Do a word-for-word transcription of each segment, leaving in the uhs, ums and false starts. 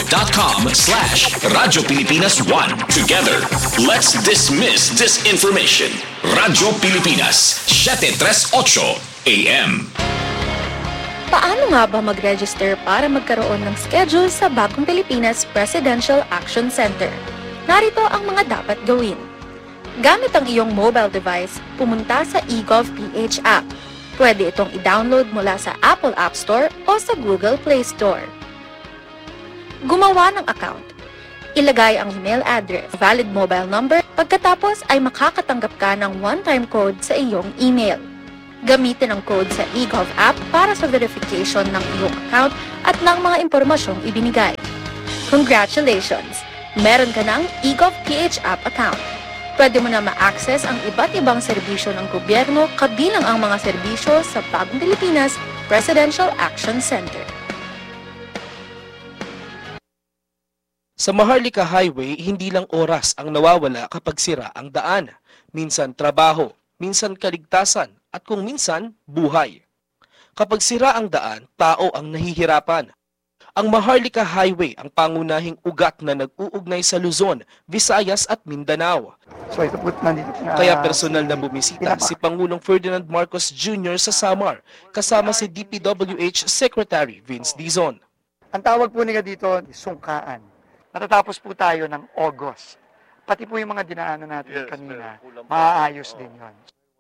facebook.com slash Radyo Pilipinas one. Together, let's dismiss disinformation. Radyo Pilipinas, seven thirty-eight A M. Paano nga ba mag-register para magkaroon ng schedule sa Bagong Pilipinas Presidential Action Center? Narito ang mga dapat gawin. Gamit ang iyong mobile device, pumunta sa eGovPH app. Pwede itong i-download mula sa Apple App Store o sa Google Play Store. Gumawa ng account. Ilagay ang email address, valid mobile number, pagkatapos ay makakatanggap ka ng one-time code sa iyong email. Gamitin ang code sa eGov app para sa verification ng iyong account at ng mga impormasyong ibinigay. Congratulations! Meron ka ng eGovPH app account. Pwede mo na ma-access ang iba't ibang serbisyo ng gobyerno kabilang ang mga serbisyo sa Bagong Pilipinas Presidential Action Center. Sa Maharlika Highway, hindi lang oras ang nawawala kapag sira ang daan. Minsan trabaho, minsan kaligtasan, at kung minsan, buhay. Kapag sira ang daan, tao ang nahihirapan. Ang Maharlika Highway ang pangunahing ugat na nag-uugnay sa Luzon, Visayas at Mindanao. So ito po, nandito na, Kaya personal na bumisita si Pangulong Ferdinand Marcos Junior sa Samar, kasama si D P W H Secretary Vince Dizon. Ang tawag po nila dito, sungkaan. Natatapos po tayo ng August. Pati po yung mga dinaanan natin yes, kanina, maaayos din yun.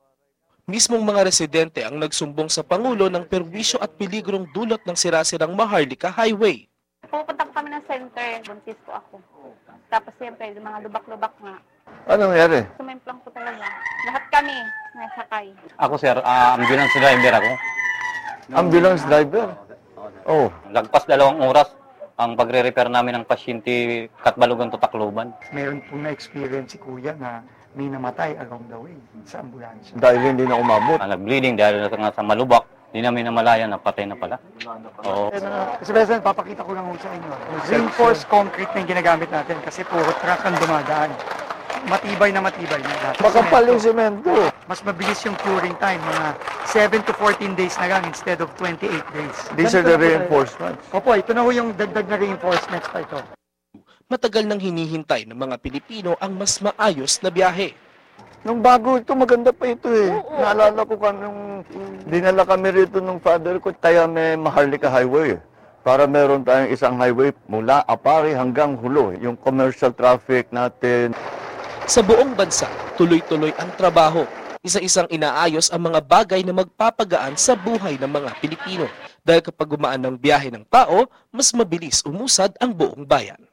Mismong mga residente ang nagsumbong sa Pangulo ng perwisyo at peligrong dulot ng sirasirang Maharlika Highway. Pupunta po kami ng center, buntis po ako. Tapos siyempre, yung mga lubak-lubak nga. Ano nangyari? Sumimplang po talaga. Lahat kami nasakay. Ako sir, uh, ambulance driver ako. Ambulance driver? Oh. Lagpas dalawang oras ang pagre-repair namin ng pasyente Katbalogan to Tacloban. Meron pong na-experience si Kuya na may namatay along the way sa ambulansya. Dahil hindi na umabot. Uh, nag-bleeding dahil nga sa malubak, hindi namin namalaya na patay na pala. Oo. Kasi President, papakita ko lang sa inyo. Reinforced concrete na yung ginagamit natin kasi puro truck ang dumadaan. Matibay na matibay na. Makapal yung semento. Mas mabilis yung curing time, mga seven to fourteen days na lang instead of twenty-eight days. These are the reinforcements. Opo, ito na ho yung dagdag na reinforcements pa ito. Matagal nang hinihintay ng mga Pilipino ang mas maayos na biyahe. Nung bago ito, maganda pa ito eh. Oo. Naalala ko kami nung dinala kami rito nung father ko, tayo may Maharlika Highway. Para meron tayong isang highway mula Apari hanggang Hulo, yung commercial traffic natin. Sa buong bansa, tuloy-tuloy ang trabaho. Isa-isang inaayos ang mga bagay na magpapagaan sa buhay ng mga Pilipino. Dahil kapag gumaan ng biyahe ng tao, mas mabilis umusad ang buong bayan.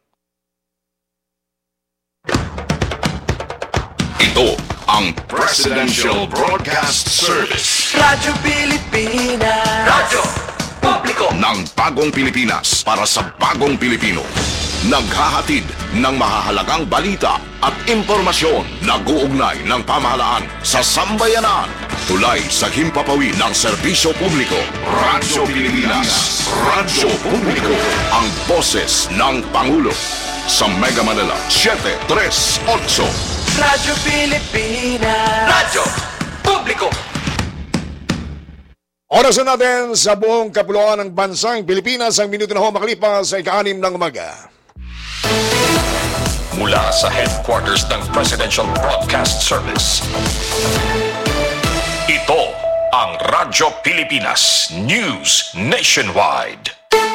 Ito ang Presidential Broadcast Service. Radyo Pilipinas. Radyo Publiko ng Bagong Pilipinas para sa Bagong Pilipino. Naghahatid ng mahahalagang balita at impormasyon na guugnay ng pamahalaan sa sambayanan. Tulay sa himpapawid ng serbisyo publiko. Radyo Pilipinas. Radyo Publiko. Ang boses ng Pangulo. Sa Mega Manila, seven thirty-eight. Radyo Pilipinas. Radyo Publiko. Oras na natin sa buong kapuluan ng bansang Pilipinas. Ang minuto na ho makalipas sa ika-anim ng umaga. Mula sa headquarters ng Presidential Broadcast Service. Ito ang Radyo Pilipinas News Nationwide.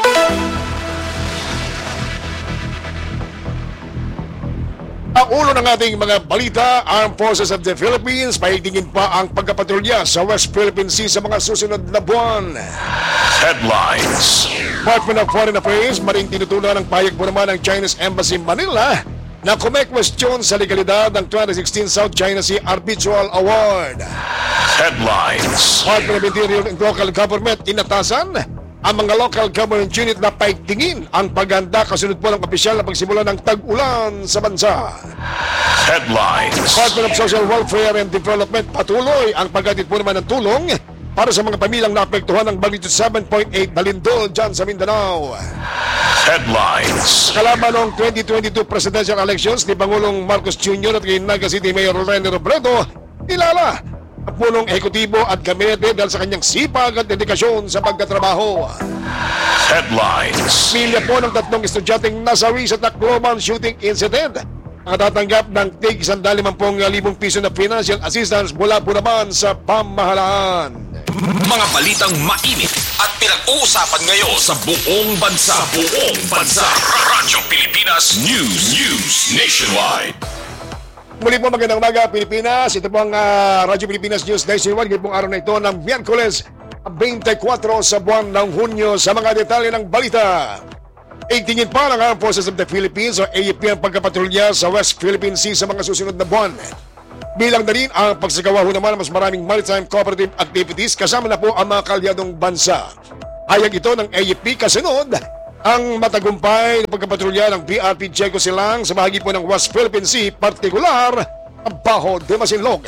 Ang ulo ng ating mga balita, Armed Forces of the Philippines, paigtingin pa ang pagkapatrolya sa West Philippine Sea sa mga susunod na buwan. Headlines. Department of Foreign Affairs, maring tinutulan ng payag po naman ng Chinese Embassy Manila na kumekwestiyon sa legalidad ng twenty sixteen South China Sea Arbitral Award. Headlines. Department of Interior and Local Government, inatasan ang mga local government unit na paigtingin ang paghanda kasunod po ng opisyal na pagsimula ng tag-ulan sa bansa. Headlines. Department of Social Welfare and Development, patuloy ang paghatid po naman ng tulong para sa mga pamilyang naapektuhan ng magnitude seven point eight na lindol dyan sa Mindanao. Headlines. Kalaban ng twenty twenty-two presidential elections ni Pangulong Marcos Junior at kay Naga City Mayor Rene Robredo, kilala ang punong ehekutibo at gabinete dahil sa kanyang sipag at dedikasyon sa pagtatrabaho. Headlines. Pamilya po ng tatlong estudyanteng nasawi sa Tacloban shooting incident ang tatanggap ng tig one hundred fifty thousand piso na financial assistance mula po naman sa pamahalaan. Mga balitang mainit at pinag-uusapan ngayon sa buong bansa. Sa buong bansa. Radyo Pilipinas News. News Nationwide. Muli po magandang umaga Pilipinas. Ito po ang uh, Radyo Pilipinas News Nationwide. Ngayon pong araw na ito ng Miyerkules twenty-four sa buwan ng Hunyo. Sa mga detalye ng balita, itingin pa ng Armed Forces of the Philippines o A F P ang pagkapatrolya sa West Philippine Sea sa mga susunod na buwan. Bilang na rin ang pagsagawa ho naman ng mas maraming maritime cooperative activities kasama na po ang mga kalyadong bansa. Hayag ito ng A F P kasunod ang matagumpay na pagkapatrolya ng B R P Diego Silang sa bahagi po ng West Philippine Sea, partikular ang Bajo de Masinloc.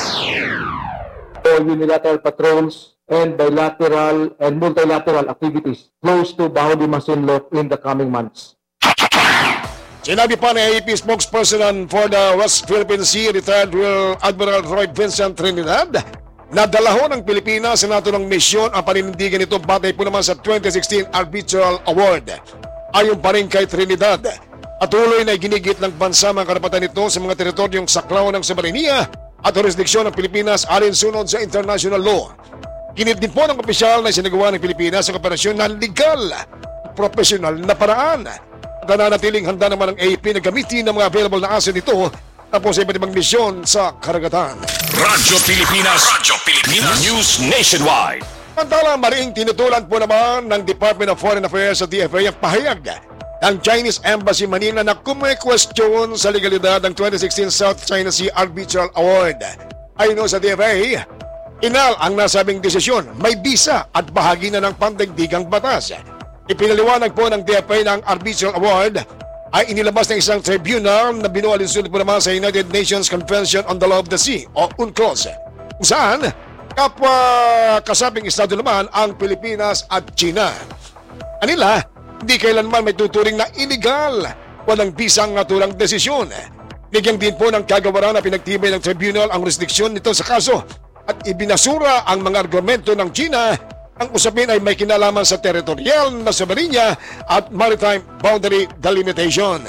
All unilateral patrols and bilateral and multilateral activities close to Bajo de Masinloc in the coming months. Sinabi pa ni A F P spokesperson for the West Philippine Sea, retired Rear Admiral Roy Vincent Trinidad, na dalaho ng Pilipinas sa nato ng misyon ang paninindigan nito batay po naman sa twenty sixteen Arbitral Award. Ayon pa rin kay Trinidad, patuloy na ginigit ng bansa ang karapatan nito sa mga teritoryong saklaw ng soberenya at jurisdiksyon ng Pilipinas alinsunod sa international law. Ginit din po ng opisyal na isinagawa ng Pilipinas ang operasyon na legal at profesional na paraan at nananatiling handa naman ng A F P na gamitin ang mga available na asset nito tapos sa iba't ibang misyon sa karagatan. Radyo Pilipinas. Radyo Pilipinas News Nationwide. Samantala, maring tinutulan po naman ng Department of Foreign Affairs sa D F A ang pahayag ng Chinese Embassy Manila na kumikwestiyon sa legalidad ng twenty sixteen South China Sea Arbitral Award. Ayon sa D F A, inal ang nasabing desisyon, may bisa at bahagi na ng pandaigdigang batas. Ipinaliwanag po ng D F A ng Arbitral Award ay inilabas ng isang tribunal na binualinsunod po naman sa United Nations Convention on the Law of the Sea o UNCLOS, kung saan kapwa kasabing estado naman ang Pilipinas at China. Anila, hindi kailanman may tuturing na illegal, walang bisang naturang desisyon. Bigyan din po ng kagawaran na pinagtibay ng tribunal ang jurisdiksyon nito sa kaso at ibinasura ang mga argumento ng China. Ang usapin ay may kinalaman sa territorial na soberenya at maritime boundary delimitation.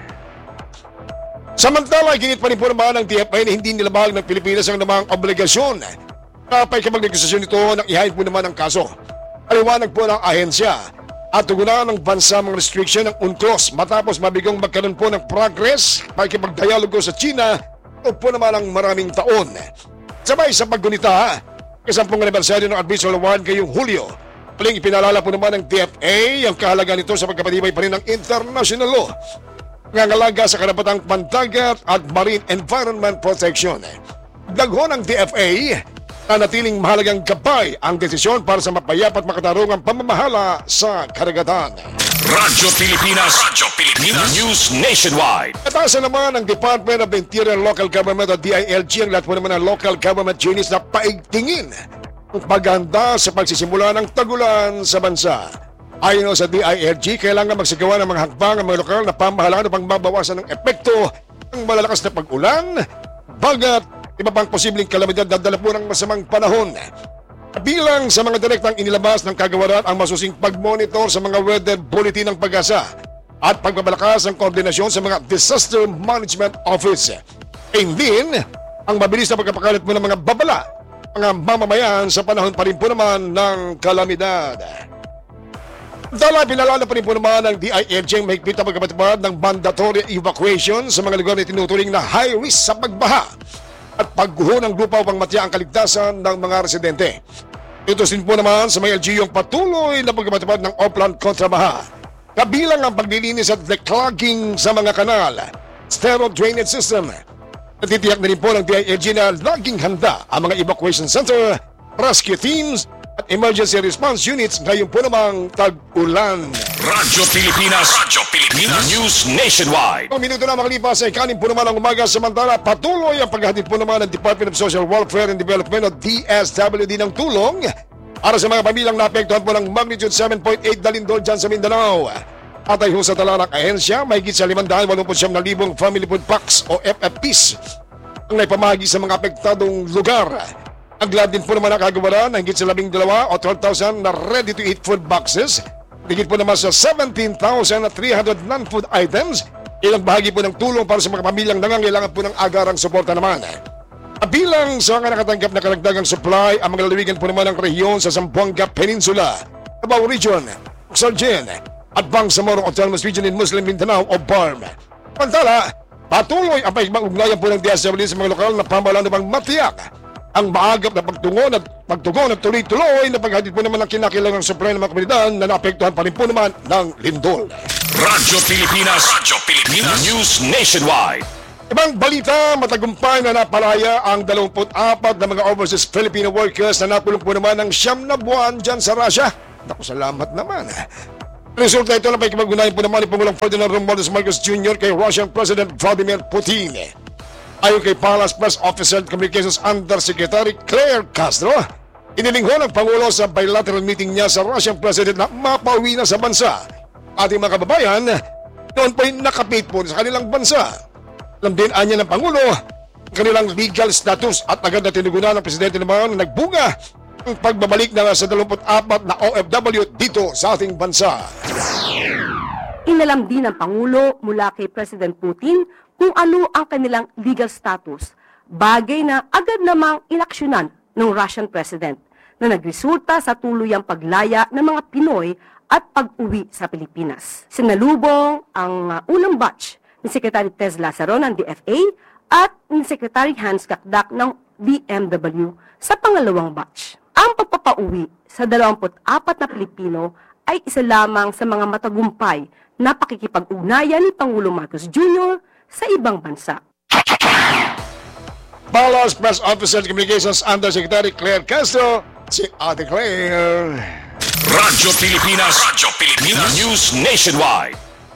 Samantala, ginit pa rin po naman ng D F A na hindi nilabag ng Pilipinas ang namang obligasyon kapag kapag-negosasyon nito nang ihain po naman ang kaso. Aliwanag po ng ahensya at tugunan ng bansa mga restriction ng UNCLOS matapos mabigong magkaroon po ng progress pagkipagdialogo sa China o po naman ang maraming taon. Sabay sa paggunita, kasampung anibersaryo ng Arbitral Award ngayong Hulyo. Paling ipinalala po naman ng D F A ang kahalagaan nito sa pagkapatibay pa rin ng international law, ngangalaga sa karapatang pandagat at marine environment protection. Dagho ng D F A na natiling mahalagang gabay ang desisyon para sa mapayap at makatarungang pamamahala sa karagatan. Radyo Pilipinas. Radyo Pilipinas News Nationwide. Atasan naman ng Department of Interior and Local Government o D I L G ang lahat po naman ng local government units na paigtingin ang paghahanda sa pagsisimula ng tagulan sa bansa. Ayon sa D I L G, kailangan magsagawa ng mga hakbang ang mga lokal na pamahalaan upang mabawasan ng epekto ng malalakas na pag-ulan, bagat, iba pang posibleng kalamidad na dala po ng masamang panahon. Bilang sa mga direktang inilabas ng kagawaran ang masusing pag-monitor sa mga weather bulletin ng Pag-asa at pagpapalakas ng koordinasyon sa mga Disaster Management Office. And din, ang mabilis na pagkapakalat mo ng mga babala, mga mamamayan sa panahon pa rin po naman ng kalamidad. Dala, pinalala pa rin po naman ng D I L G ang mahigpit na pagkapatupad ng mandatory evacuation sa mga lugar na tinuturing na high risk sa pagbaha at pagguho ng lupa upang matya ang kaligtasan ng mga residente. Ito din po naman sa may L G U ang patuloy na pagkapatupad ng upland kontrabaha. Kabilang ang paglilinis at declogging sa mga kanal, stereo drainage system. Natitiyak na rin po ng D I L G na laging handa ang mga evacuation center, rescue teams at emergency response units ngayon po namang tag-ulan. Radyo Pilipinas. Radyo Pilipinas News Nationwide. Ang minuto na makalipas ay kanin po naman ang umaga. Samantala, patuloy ang paghahatid po naman ng Department of Social Welfare and Development o D S W D ng tulong para sa mga pamilyang naapektuhan po ng magnitude seven point eight na lindol dyan sa Mindanao. At ay sa tala ng ahensya, may higit sa limang daan walongput siyam na libong family food packs o F F Ps ang naipamahagi sa mga apektadong lugar. Aglad din po naman nakagawa na higit sa labing dalawa o twelve thousand na ready-to-eat food boxes. Higit po naman sa seventeen thousand three hundred non-food items. Ilang bahagi po ng tulong para sa mga pamilyang nangangailangan po ng agarang suporta naman. Bilang sa mga nakatanggap na karagdagang supply, ang mga lalawigan po naman ng rehiyon sa Zamboanga Peninsula, Davao Region, Sargen, at Bangsamoro Autonomous Region in Muslim Mindanao o B A R M. Pantala, patuloy ang pagmag-ugnayan po ng D S W D sa mga lokal na pamahalaan upang matiyak ang maagap na pagtungon at pagtugon at tuloy-tuloy na paghatid po naman ng kinakailangang supply ng mga komunidad na naapektuhan pa rin po naman ng lindol. Radyo Pilipinas, Radyo Pilipinas, News Nationwide. Ibang balita, matagumpay na napalaya ang dalawampu't apat na mga overseas Filipino workers na nakulong po naman ng siyam na buwan dyan sa Russia. Naku, salamat naman. Resulta ito na pakikipag-unayan po naman ni Pangulong Ferdinand Romualdez Marcos Junior kay Russian President Vladimir Putin. Ayon kay Palace Press Officer and Communications Undersecretary Claire Castro, inilingho ng Pangulo sa bilateral meeting niya sa Russian President na mapauwi na sa bansa. Ating mga kababayan, noon po'y nakapit po sa kanilang bansa. Alam din anya ng Pangulo kanilang legal status at agad na tinugunan ng Presidente naman na nagbunga ang pagbabalik na sa dalawampu't apat na O F W dito sa ating bansa. Inalam din ng Pangulo mula kay President Putin kung ano ang kanilang legal status, bagay na agad namang inaksyonan ng Russian President na nagresulta sa tuluyang paglaya ng mga Pinoy at pag-uwi sa Pilipinas. Sinalubong ang uh, unang batch ni Secretary Tez Lazaro ng D F A at ni Secretary Hans Gakdak ng D M W sa pangalawang batch. Ang pagpapauwi sa dalawampu't apat na Pilipino ay isa lamang sa mga matagumpay na pakikipag-ugnayan ni Pangulong Marcos Junior sa ibang bansa. Palace Press Officer Communications Undersecretary Claire Castro, si Ate Claire. Radyo Pilipinas, Radyo Pilipinas, News Nationwide.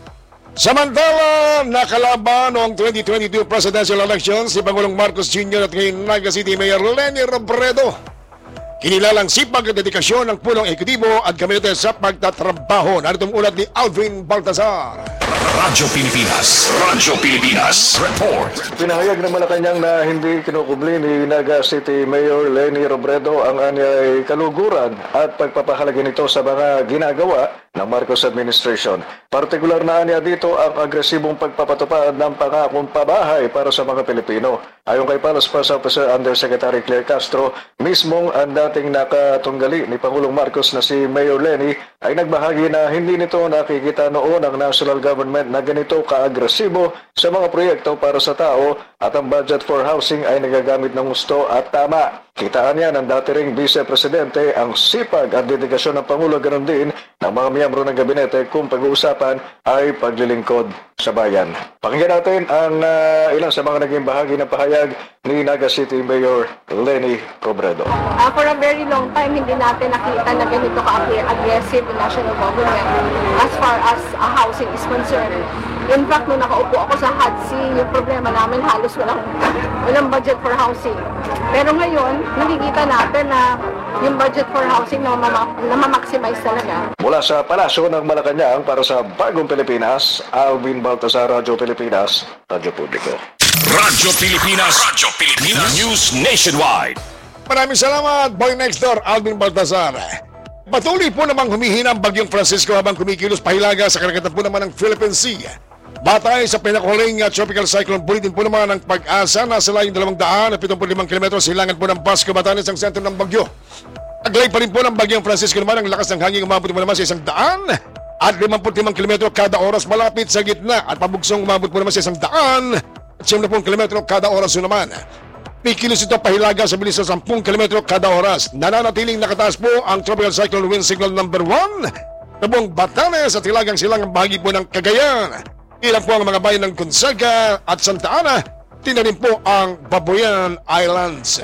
Samantala, nakalaban noong twenty twenty-two presidential elections si Pangulong Marcos Junior at ngayon Naga City Mayor Leni Robredo. Kinilalang sipag at dedikasyon ng punong ekutibo at gabinete sa pagtatrabaho. Narito ang ulat ni Alvin Baltazar. Radyo Pilipinas, Radyo Pilipinas, report. Pinahayag ng Malacanang na hindi kinukubli ni Naga City Mayor Leni Robredo ang anyay kaluguran at pagpapahalagi nito sa mga ginagawa ng Marcos administration. Partikular na anya dito ang agresibong pagpapatupad ng pangakong pabahay para sa mga Pilipino. Ayon kay Palace Press Officer Undersecretary Claire Castro, mismong ang dating nakatunggali ni Pangulong Marcos na si Mayor Leni ay nagbahagi na hindi nito nakikita noon ang national government na ganito kaagresibo sa mga proyekto para sa tao at ang budget for housing ay nagagamit ng gusto at tama. Kitaan niya ng dati ring Vice Presidente ang sipag at dedikasyon ng Pangulo, ganoon din ng mga miyembro ng gabinete kung pag-uusapan ay paglilingkod sa bayan. Pakinggan natin ang uh, ilang sa mga naging bahagi ng pahayag ni Naga City Mayor Leni Robredo. Uh, for a very long time, hindi natin nakita na ganito ka-aggressive yung national government as far as uh, housing is concerned. In fact, nung nakaupo ako sa H U D C, yung problema namin halos walang, walang budget for housing. Pero ngayon, nakikita natin na yung budget for housing na, mama, na ma-maximize talaga. Mula sa Palasyo ng Malacanang para sa Bagong Pilipinas, Alvin Baltazar, Radyo Pilipinas, Radyo Publiko. Radyo Pilipinas, Radyo Pilipinas, News Nationwide. Maraming salamat, Boy Next Door, Alvin Baltazar. Patuloy po namang humihina ang bagyong Francisco habang kumikilos pahilaga sa karagatan po naman ng Philippine Sea. Batay sa pinakuling uh, tropical cyclone bulletin po naman ng pag-asa na sa layong dalawang daan at pitong pulu't limang kilometro silangan po ng Pasco, Batanes ang sentro ng bagyo. Taglay pa rin po ng bagyong Francisco naman ang lakas ng hangin umabot po naman sa isang daan at limampu't limang kilometro kada oras malapit sa gitna at pabugsong umabot po naman sa isang daan at siyam na pong kilometro kada oras naman. Pikilos ito pahilaga sa bilis sa sampung kilometro kada oras. Nananatiling nakataas po ang tropical cyclone wind signal number one na buong Batanes at hilagang silangang bahagi po ng Cagayan. Ilan po ang mga bayan ng Gonzaga at Santa Ana, tinarin po ang Babuyan Islands.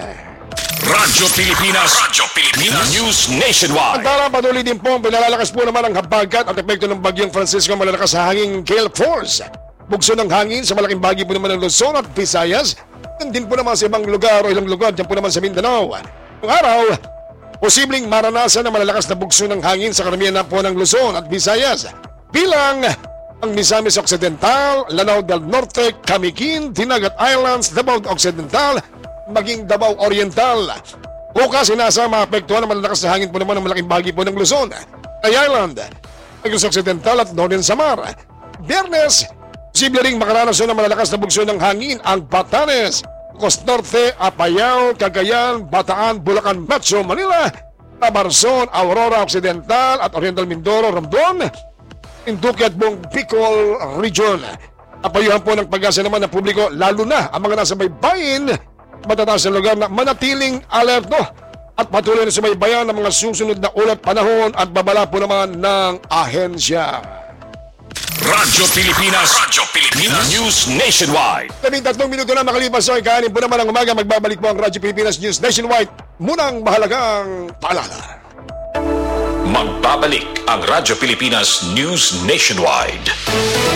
Radyo Pilipinas, Radyo Pilipinas, News Nationwide. Ang tala patuloy din po, pinalalakas po naman ang habagat at epekto ng bagyong Francisco malalakas sa hangin gale force. Bugso ng hangin sa malaking bahagi po naman ng Luzon at Visayas, din po naman sa ibang lugar o ilang lugar dyan po naman sa Mindanao. Ang araw, posibleng maranasan ng malalakas na bugso ng hangin sa karamihan na po ng Luzon at Visayas. Bilang ang Misamis Occidental, Lanao del Norte, Camiquin, Dinagat Islands, Davao Occidental, maging Davao Oriental. Bukas, inasa maapektuhan ng malalakas na hangin po naman ng malaking bahagi po ng Luzon, Ay Island, Negros Occidental at Northern Samar. Biyernes, posible ring makaranas ng malalakas na bugso ng hangin ang Batanes, Ilocos Norte, Apayao, Cagayan, Bataan, Bulacan, Metro Manila, Tabarzon, Aurora Occidental at Oriental Mindoro, Romblon, Induque at buong Bicol Region. Apayuhan po ng pag-asa naman ng publiko, lalo na ang mga nasa baybayin, matataas na lugar na manatiling alerto at patuloy na sumaybayan ng mga susunod na ulat panahon at babala po naman ng ahensya. Radyo Pilipinas, Radyo Pilipinas News Nationwide. Labing tatlong minuto na makalipas sa ikahanin po naman ang umaga, magbabalik po ang Radyo Pilipinas News Nationwide. Munang mahalagang paalala. Magbabalik ang Radyo Pilipinas News Nationwide.